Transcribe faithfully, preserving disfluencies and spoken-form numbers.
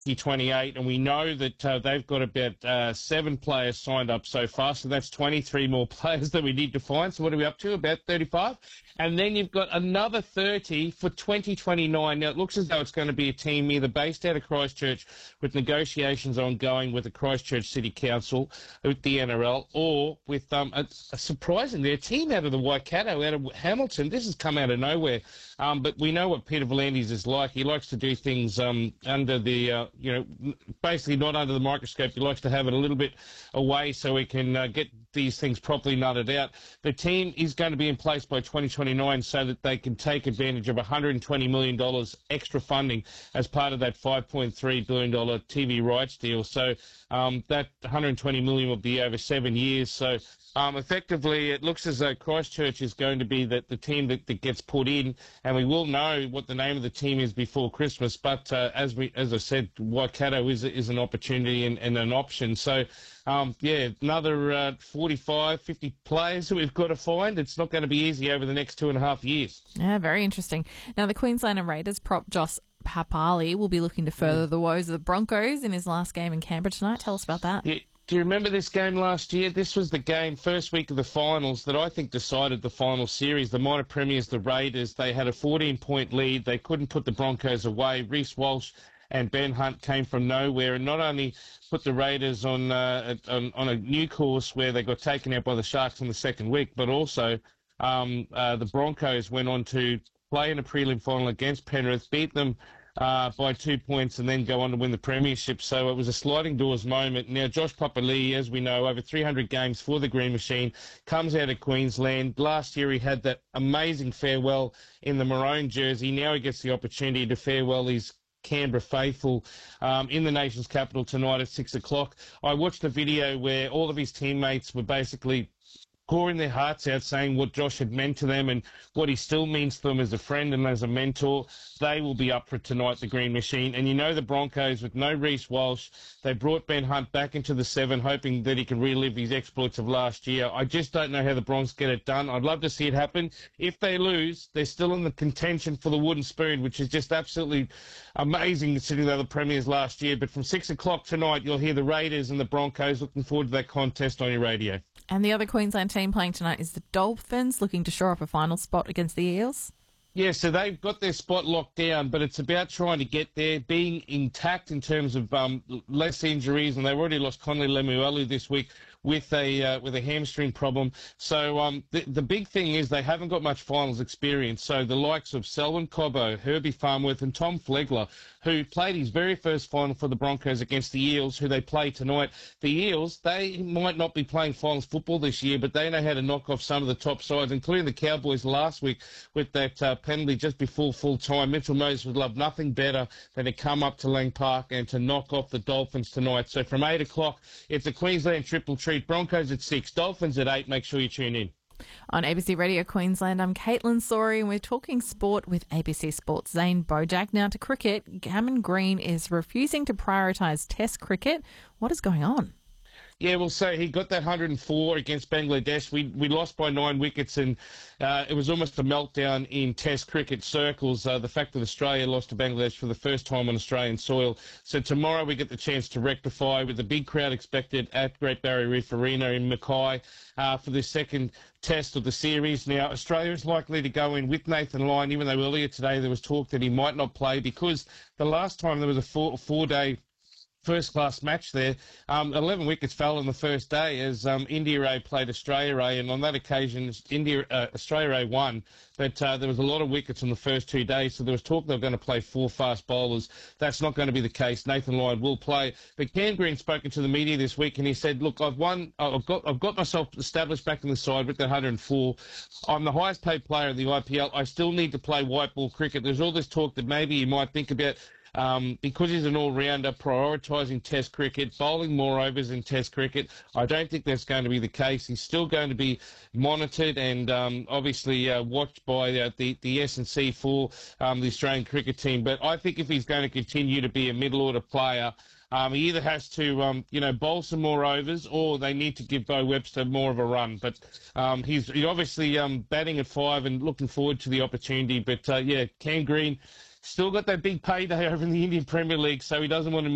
twenty-eight, and we know that uh, they've got about uh, seven players signed up so far, so that's twenty-three more players that we need to find. So what are we up to? About thirty-five? And then you've got another thirty for twenty twenty-nine. Now, it looks as though it's going to be a team either based out of Christchurch with negotiations ongoing with the Christchurch City Council, with the N R L, or with, um, a, a surprisingly, a team out of the Waikato, out of Hamilton. This has come out of nowhere. Um, but we know what Peter V'landys is like. He likes to do things um, under the, uh, you know, basically not under the microscope. He likes to have it a little bit away so he can uh, get these things properly nutted out. The team is going to be in place by twenty twenty-nine so that they can take advantage of one hundred twenty million dollars extra funding as part of that five point three billion dollars T V rights deal. So um, that one hundred twenty million dollars will be over seven years. So Um, effectively, it looks as though Christchurch is going to be the, the team that, that gets put in, and we will know what the name of the team is before Christmas. But uh, as we, as I said, Waikato is is an opportunity and, and an option. So, um, yeah, another uh, forty-five, fifty players that we've got to find. It's not going to be easy over the next two and a half years. Yeah, very interesting. Now, the Queensland Raiders prop Josh Papali will be looking to further the woes of the Broncos in his last game in Canberra tonight. Tell us about that. Yeah. Do you remember this game last year? This was the game, first week of the finals, that I think decided the final series. The minor premiers, the Raiders, they had a fourteen-point lead. They couldn't put the Broncos away. Reece Walsh and Ben Hunt came from nowhere and not only put the Raiders on, uh, on, on a new course where they got taken out by the Sharks in the second week, but also um, uh, the Broncos went on to play in a prelim final against Penrith, beat them Uh, by two points and then go on to win the premiership. So it was a sliding doors moment. Now, Josh Papali, as we know, over three hundred games for the Green Machine, comes out of Queensland. Last year he had that amazing farewell in the maroon jersey. Now he gets the opportunity to farewell his Canberra faithful um, in the nation's capital tonight at six o'clock. I watched a video where all of his teammates were basically pouring their hearts out, saying what Josh had meant to them and what he still means to them as a friend and as a mentor. They will be up for tonight, the Green Machine. And you know the Broncos, with no Reece Walsh, they brought Ben Hunt back into the seven, hoping that he can relive his exploits of last year. I just don't know how the Bronx get it done. I'd love to see it happen. If they lose, they're still in the contention for the wooden spoon, which is just absolutely amazing, considering they were the premiers last year. But from six o'clock tonight, you'll hear the Raiders and the Broncos. Looking forward to that contest on your radio. And the other Queensland team playing tonight is the Dolphins, looking to shore up a final spot against the Eels. Yeah, so they've got their spot locked down, but it's about trying to get there, being intact in terms of um, less injuries, and they've already lost Conley Lemuelu this week with a uh, with a hamstring problem. So um, the, the big thing is they haven't got much finals experience. So the likes of Selwyn Cobbo, Herbie Farmworth and Tom Flegler, who played his very first final for the Broncos against the Eels, who they play tonight. The Eels, they might not be playing finals football this year, but they know how to knock off some of the top sides, including the Cowboys last week with that uh, penalty just before full time. Mitchell Moses would love nothing better than to come up to Lang Park and to knock off the Dolphins tonight. So from eight o'clock, it's a Queensland triple treat. Broncos at six, Dolphins at eight. Make sure you tune in. On A B C Radio Queensland, I'm Caitlin Sorey, and we're talking sport with A B C Sports' Zane Bojack. Now to cricket, Cameron Green is refusing to prioritise Test cricket. What is going on? Yeah, well, so he got that one hundred four against Bangladesh. We we lost by nine wickets, and uh, it was almost a meltdown in Test cricket circles. Uh, the fact that Australia lost to Bangladesh for the first time on Australian soil. So tomorrow we get the chance to rectify, with a big crowd expected at Great Barrier Reef Arena in Mackay uh, for the second Test of the series. Now, Australia is likely to go in with Nathan Lyon, even though earlier today there was talk that he might not play, because the last time there was a four, four-day first-class match there, um, eleven wickets fell on the first day as um, India A played Australia A, and on that occasion, India uh, Australia A won, but uh, there was a lot of wickets on the first two days, so there was talk they were going to play four fast bowlers. That's not going to be the case. Nathan Lyon will play. But Cam Green spoken to the media this week, and he said, look, I've won, I've got, I've got myself established back in the side with that one hundred four. I'm the highest paid player in the I P L. I still need to play white ball cricket. There's all this talk that maybe you might think about, Um, because he's an all-rounder, prioritising Test cricket, bowling more overs in Test cricket. I don't think that's going to be the case. He's still going to be monitored and um, obviously uh, watched by uh, the, the S and C for um, the Australian cricket team. But I think if he's going to continue to be a middle-order player, Um, he either has to, um, you know, bowl some more overs, or they need to give Bo Webster more of a run. But um, he's, he's obviously um, batting at five and looking forward to the opportunity. But, uh, yeah, Cam Green still got that big payday over in the Indian Premier League, so he doesn't want to